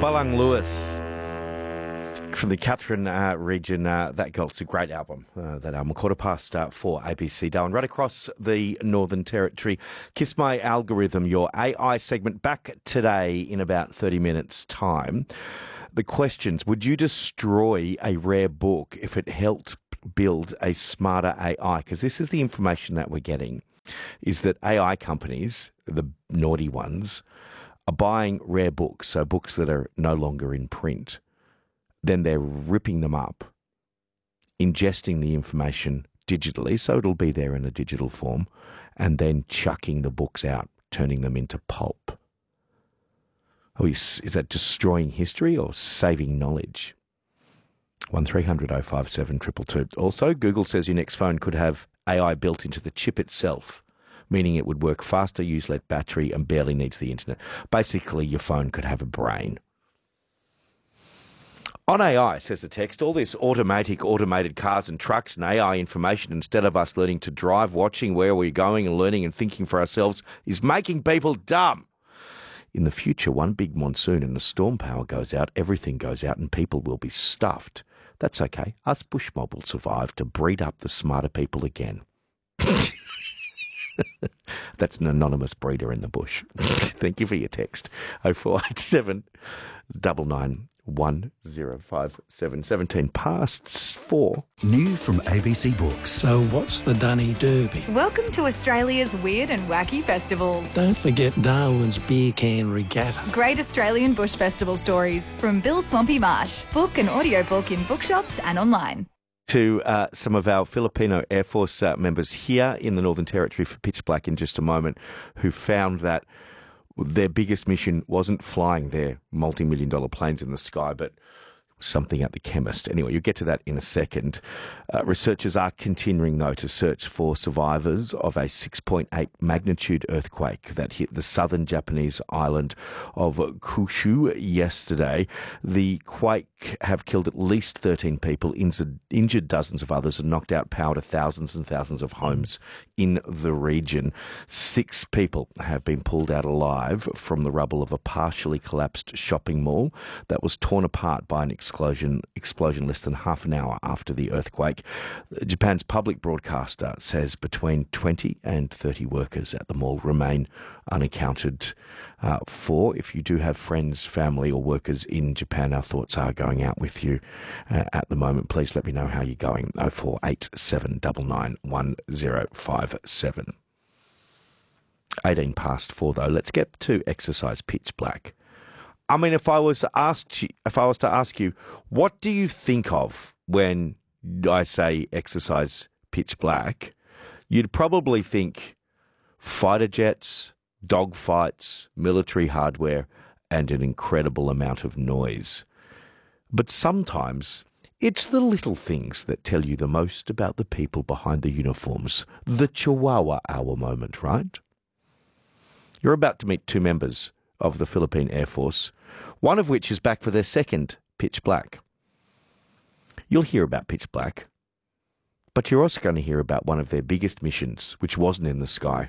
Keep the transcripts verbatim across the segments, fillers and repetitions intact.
Balang Lewis from the Katherine uh, region. Uh, that girl, it's a great album. Uh, that album, quarter past uh, four, A B C Darwin, right across the Northern Territory. Kiss My Algorithm, your A I segment, back today in about thirty minutes' time. The questions: would you destroy a rare book if it helped build a smarter A I? Because this is the information that we're getting, is that A I companies, the naughty ones, are buying rare books, so books that are no longer in print. Then they're ripping them up, ingesting the information digitally, so it'll be there in a digital form, and then chucking the books out, turning them into pulp. Oh, is, is that destroying history or saving knowledge? one three hundred oh five seven two two two. Also, Google says your next phone could have A I built into the chip itself, meaning it would work faster, use less battery, and barely needs the internet. Basically, your phone could have a brain. On A I, says the text, all this automatic, automated cars and trucks and A I information, instead of us learning to drive, watching where we're going and learning and thinking for ourselves, is making people dumb. In the future, one big monsoon and the storm power goes out, everything goes out, and people will be stuffed. That's okay. Us bushmob will survive to breed up the smarter people again. That's an anonymous breeder in the bush. Thank you for your text. oh four eight seven, nine nine one oh five seven, seventeen past four. New from A B C Books. So what's the Dunny Derby? Welcome to Australia's weird and wacky festivals. Don't forget Darwin's Beer Can Regatta. Great Australian Bush Festival stories from Bill Swampy Marsh. Book and audiobook in bookshops and online. To uh, some of our Filipino Air Force uh, members here in the Northern Territory for Pitch Black in just a moment, who found that their biggest mission wasn't flying their multi-million dollar planes in the sky, but something at the chemist. Anyway, you'll get to that in a second. Uh, researchers are continuing, though, to search for survivors of a six point eight magnitude earthquake that hit the southern Japanese island of Kyushu yesterday. The quake have killed at least thirteen people, injured, injured dozens of others, and knocked out power to thousands and thousands of homes in the region. Six people have been pulled out alive from the rubble of a partially collapsed shopping mall that was torn apart by an explosion, explosion less than half an hour after the earthquake. Japan's public broadcaster says between twenty and thirty workers at the mall remain unaccounted uh, for. If you do have friends, family or workers in Japan, our thoughts are going out with you uh, at the moment. Please let me know how you're going. oh four eight seven, nine nine one oh five seven. eighteen past four, though. Let's get to exercise Pitch Black. I mean, if I was to ask you, if I was to ask you, what do you think of when I say exercise Pitch Black? You'd probably think fighter jets, dogfights, military hardware, and an incredible amount of noise. But sometimes it's the little things that tell you the most about the people behind the uniforms. The Chihuahua Hour moment, right? You're about to meet two members of the Philippine Air Force, one of which is back for their second Pitch Black. You'll hear about Pitch Black, but you're also going to hear about one of their biggest missions, which wasn't in the sky.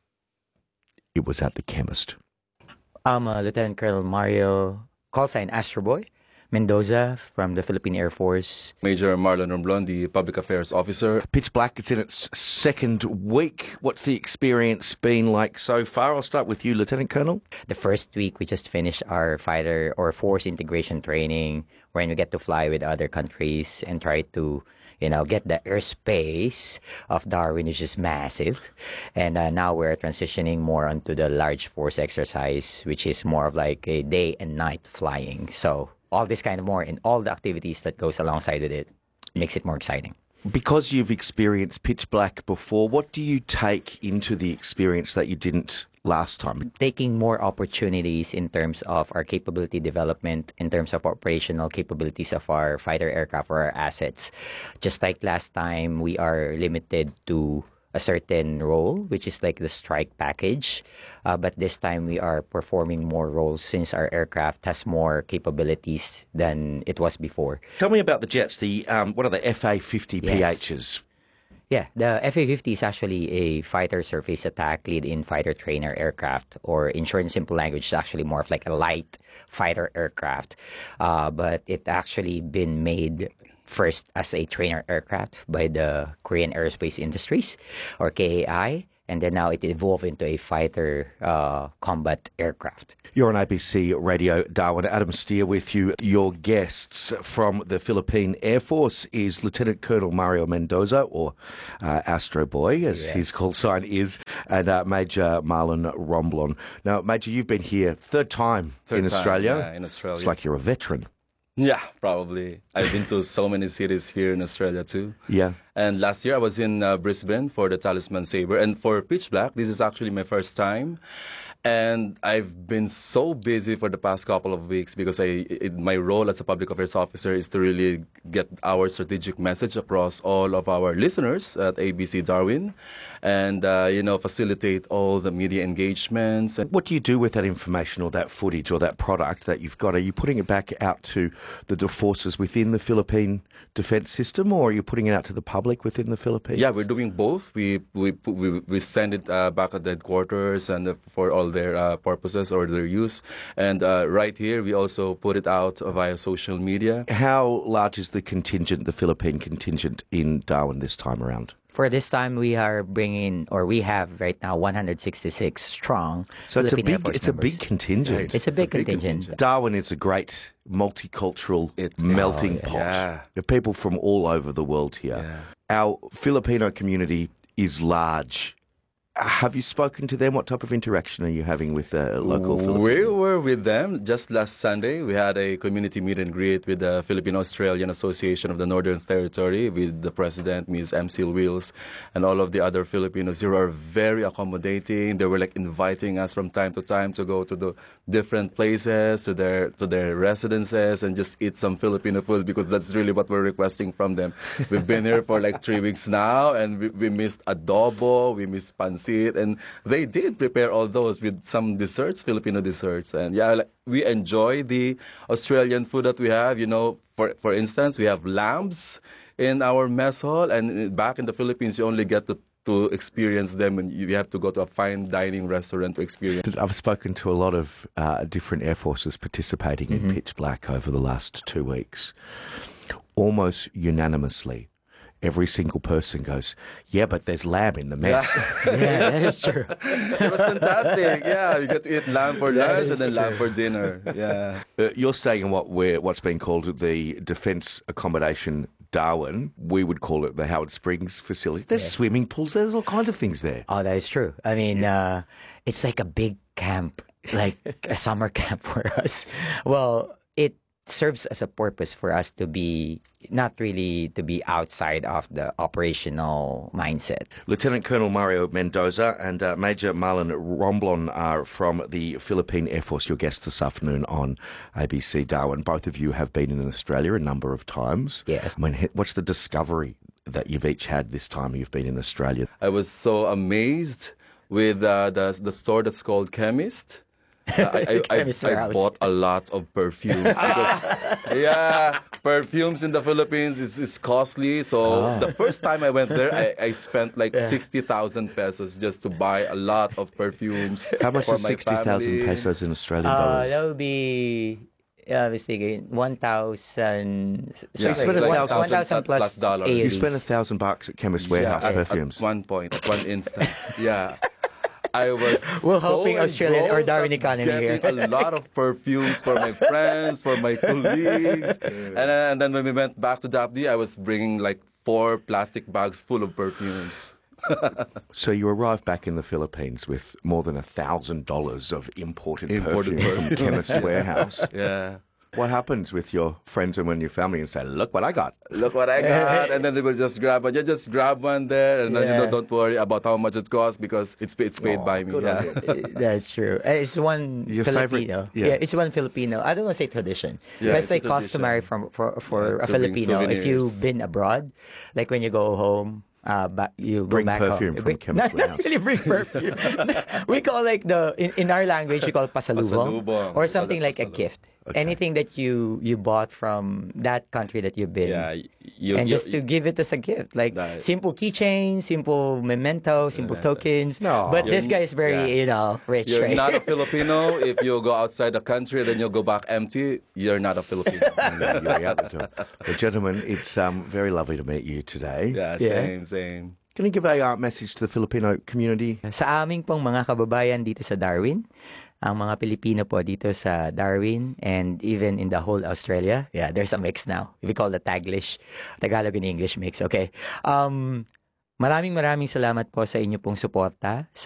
It was at the chemist. I'm uh, Lieutenant Colonel Mario, call sign Astro Boy Mendoza from the Philippine Air Force. Major Marlon Romblon, the Public Affairs Officer. Pitch Black, it's in its second week. What's the experience been like so far? I'll start with you, Lieutenant Colonel. The first week, we just finished our fighter or force integration training, wherein we get to fly with other countries and try to, you know, get the airspace of Darwin, which is massive. And uh, now we're transitioning more onto the large force exercise, which is more of like a day and night flying. So all this kind of more and all the activities that goes alongside with it makes it more exciting. Because you've experienced Pitch Black before, what do you take into the experience that you didn't last time? Taking more opportunities in terms of our capability development, in terms of operational capabilities of our fighter aircraft or our assets. Just like last time, we are limited to a certain role, which is like the strike package. Uh, but this time we are performing more roles since our aircraft has more capabilities than it was before. Tell me about the jets. The um, what are the F A fifty P Hs? Yes. Yeah, the F A fifty is actually a fighter surface attack lead-in fighter trainer aircraft, or in short and simple language, it's actually more of like a light fighter aircraft. Uh, but it actually been made first as a trainer aircraft by the Korean Aerospace Industries, or K A I, and then now it evolved into a fighter uh, combat aircraft. You're on A B C Radio, Darwin. Adam Steer with you. Your guests from the Philippine Air Force is Lieutenant Colonel Mario Mendoza, or uh, Astro Boy, as Yeah. his call sign is, and uh, Major Marlon Romblon. Now, Major, you've been here third time Third in time, Australia. yeah, in Australia. It's like you're a veteran. Yeah, probably. I've been to so many cities here in Australia too. Yeah. And last year I was in uh, Brisbane for the Talisman Sabre. And for Pitch Black, this is actually my first time. And I've been so busy for the past couple of weeks because I, it, my role as a public affairs officer is to really get our strategic message across all of our listeners at A B C Darwin, and uh, you know, facilitate all the media engagements. And What do you do with that information or that footage or that product that you've got? Are you putting it back out to the de- forces within the Philippine defense system, or are you putting it out to the public within the Philippines? Yeah, we're doing both. We we we, we send it uh, back at the headquarters and uh, for all their uh, purposes or their use. And uh, right here, we also put it out via social media. How large is the contingent, the Philippine contingent in Darwin this time around? For this time, we are bringing, or we have right now, one hundred sixty-six strong. So it's a Philippine Air big, Force it's a members. big contingent. It's a big big contingent. contingent. Darwin is a great multicultural melting yeah. pot. Yeah. There are people from all over the world here. Yeah. Our Filipino community is large. Have you spoken to them? What type of interaction are you having with uh, local Filipinos? We were with them just last Sunday. We had a community meet and greet with the Philippine-Australian Association of the Northern Territory with the president, Miz M C Wills, and all of the other Filipinos who are very accommodating. They were like inviting us from time to time to go to the different places, to their to their residences, and just eat some Filipino food because that's really what we're requesting from them. We've been here for like three weeks now, and we, we missed adobo, we missed pancit. And they did prepare all those with some desserts, Filipino desserts. And yeah, like, we enjoy the Australian food that we have. You know, for for instance, we have lambs in our mess hall, and back in the Philippines, you only get to to experience them, and you have to go to a fine dining restaurant to experience. I've spoken to a lot of uh, different air forces participating in Pitch Black over the last two weeks. Almost unanimously, every single person goes, yeah, but there's lamb in the mess. Yeah, that is true. It was fantastic. Yeah, you get to eat lamb for lunch and then lamb for dinner. Yeah. Uh, you're staying in what we're, what's been called the Defence Accommodation Darwin. We would call it the Howard Springs facility. There's swimming pools. There's all kinds of things there. Oh, that is true. I mean, uh, it's like a big camp, like a summer camp for us. Well, it serves as a purpose for us to be not really to be outside of the operational mindset. Lieutenant Colonel Mario Mendoza and uh, Major Marlon Romblon are from the Philippine Air Force, your guests this afternoon on A B C Darwin. Both of you have been in Australia a number of times. Yes. I mean, what's the discovery that you've each had this time you've been in Australia? I was so amazed with uh, the the store that's called Chemist. Uh, I, I, I, Chemist I warehouse. bought a lot of perfumes because, yeah, perfumes in the Philippines is, is costly. So the first time I went there, I, I spent like sixty thousand pesos just to buy a lot of perfumes. How much for is my sixty thousand family. pesos in Australian Uh, dollars? that would be, yeah, I was thinking one thousand. Yeah, spent a thousand- one thousand plus, plus dollars. A You S. spent a thousand bucks at Chemist Warehouse at, perfumes. At one point, at one instant, yeah. I was We're so helping Australian or engrossed Darwin at economy getting here. a lot of perfumes for my friends, for my colleagues. And then, and then when we went back to Dapdi, I was bringing like four plastic bags full of perfumes. So you arrived back in the Philippines with more than a thousand dollars of imported, Imported perfume from perfumes. Chemist Warehouse. Yeah. What happens with your friends and when your family and say, look what I got? Look what I got. And then they will just grab one. You just grab one there. And then, you know, Yeah. don't worry about how much it costs because it's, it's paid by me. Yeah. That's true. Uh, It's one Your favorite- Filipino. yeah. yeah. it's one Filipino. I don't want to say tradition. Yeah, but it's it's like a tradition. customary from, for for Yeah, a to bring Filipino. If you've souvenirs. been abroad, like when you go home, uh, back, you Bring go back perfume home. from Bring- Chemist Not Warehouse. really bring perfume. We call like the in, in our language we call pasalubong, Pasalubong. or We call something it like a pasalubong. gift. Okay. anything that you you bought from that country that you've been. Yeah, you, and you, just to give it as a gift, like That- simple keychain, simple memento, simple tokens. No. But this You're- guy is very, yeah. you know, rich, You're right? not a Filipino. If you go outside the country, then you'll go back empty. You're not a Filipino. Yeah, you're out the door. Well, gentlemen, it's um, very lovely to meet you today. Yeah, Yeah. same, same. Can you give a uh, message to the Filipino community? Sa aming pong mga kababayan dito sa Darwin, ang mga Pilipino po dito sa Darwin and even in the whole Australia. Yeah, there's a mix now. We call it Taglish, Tagalog and English mix. Okay. Um, maraming maraming salamat po sa inyo pong suporta